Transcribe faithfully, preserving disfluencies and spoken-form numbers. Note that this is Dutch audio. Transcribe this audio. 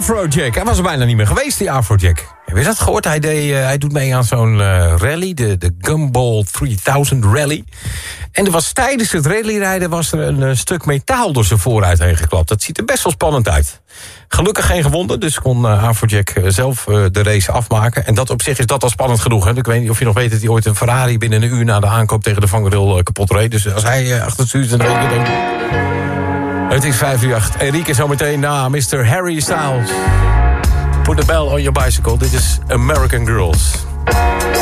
Afrojack. Hij was er bijna niet meer geweest, die Afrojack. Heb je dat gehoord? Hij, deed, uh, hij doet mee aan zo'n uh, rally, de, de Gumball driehonderd Rally. En er was tijdens het rallyrijden was er een uh, stuk metaal door zijn vooruit heen geklapt. Dat ziet er best wel spannend uit. Gelukkig geen gewonden, dus kon uh, Afrojack uh, zelf uh, de race afmaken. En dat op zich is dat al spannend genoeg. Hè? Ik weet niet of je nog weet dat hij ooit een Ferrari binnen een uur na de aankoop tegen de vangrail uh, kapot reed. Dus als hij uh, achter het stuur zit, dan denk ik... Het is vijf uur acht. Enrique zometeen na mister Harry Styles. Put the bell on your bicycle. Dit is American Girls.